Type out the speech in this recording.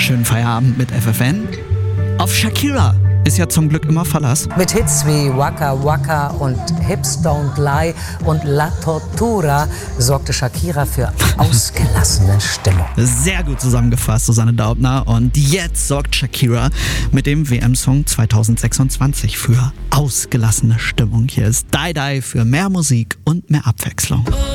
Schönen Feierabend mit FFN. Auf Shakira ist ja zum Glück immer Verlass. Mit Hits wie Waka Waka und Hips Don't Lie und La Tortura sorgte Shakira für ausgelassene Stimmung. Sehr gut zusammengefasst, Susanne Daubner. Und jetzt sorgt Shakira mit dem WM-Song 2026 für ausgelassene Stimmung. Hier ist Die Die für mehr Musik und mehr Abwechslung.